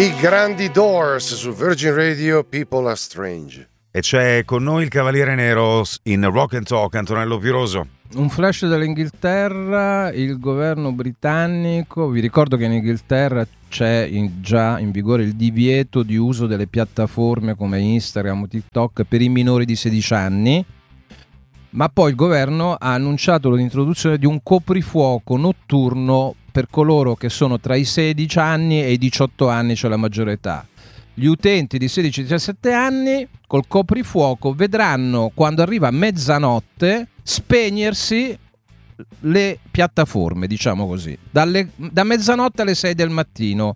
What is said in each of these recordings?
I grandi Doors su Virgin Radio, People Are Strange. E c'è con noi il Cavaliere Nero in Rock and Talk, Antonello Piroso. Un flash dall'Inghilterra, il governo britannico, vi ricordo che in Inghilterra c'è già in vigore il divieto di uso delle piattaforme come Instagram o TikTok per i minori di 16 anni, ma poi il governo ha annunciato l'introduzione di un coprifuoco notturno per coloro che sono tra i 16 anni e i 18 anni, cioè la maggiore età. Gli utenti di 16-17 anni col coprifuoco vedranno, quando arriva mezzanotte, spegnersi le piattaforme, diciamo così, da mezzanotte alle 6 del mattino.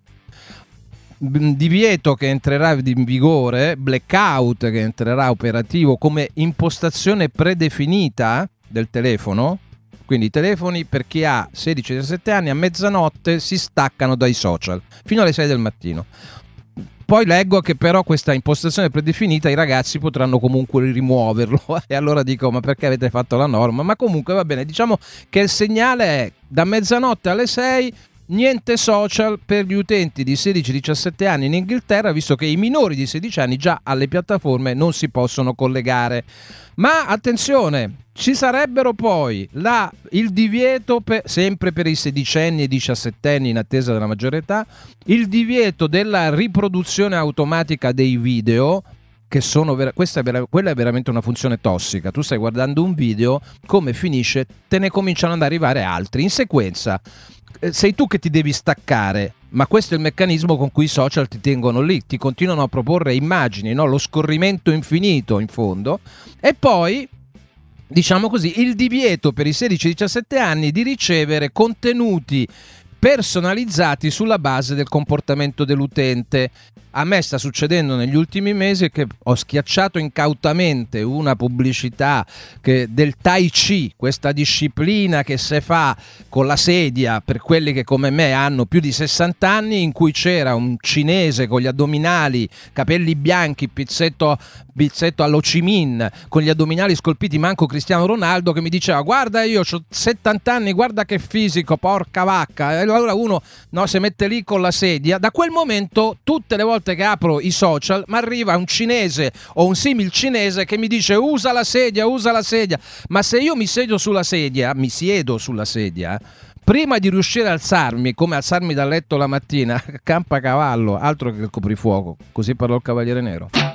Divieto che entrerà in vigore, blackout che entrerà operativo come impostazione predefinita del telefono. Quindi i telefoni per chi ha 16-17 anni a mezzanotte si staccano dai social fino alle 6 del mattino. Poi leggo che però questa impostazione predefinita i ragazzi potranno comunque rimuoverlo e allora dico, ma perché avete fatto la norma? Ma comunque va bene, diciamo che il segnale è da mezzanotte alle 6 niente social per gli utenti di 16-17 anni in Inghilterra, visto che i minori di 16 anni già alle piattaforme non si possono collegare. Ma attenzione, ci sarebbero poi il divieto sempre per i sedicenni e diciassettenni in attesa della maggiore età, il divieto della riproduzione automatica dei video, che quella è veramente una funzione tossica. Tu stai guardando un video, come finisce? Te ne cominciano ad arrivare altri in sequenza. Sei tu che ti devi staccare, ma questo è il meccanismo con cui i social ti tengono lì, ti continuano a proporre immagini, no? Lo scorrimento infinito in fondo. E poi, diciamo così, il divieto per i 16-17 anni di ricevere contenuti personalizzati sulla base del comportamento dell'utente. A me sta succedendo negli ultimi mesi che ho schiacciato incautamente una pubblicità del Tai Chi, questa disciplina che si fa con la sedia per quelli che come me hanno più di 60 anni, in cui c'era un cinese con gli addominali, capelli bianchi, pizzetto all'Ho Chi Minh, con gli addominali scolpiti manco Cristiano Ronaldo, che mi diceva: guarda, io ho 70 anni, guarda che fisico, porca vacca. E allora uno si mette lì con la sedia. Da quel momento, tutte le volte che apro i social, mi arriva un cinese o un simil cinese che mi dice: usa la sedia. Ma se io mi siedo sulla sedia, prima di riuscire a alzarmi, come alzarmi dal letto la mattina, campa cavallo, altro che il coprifuoco. Così parlò il Cavaliere Nero.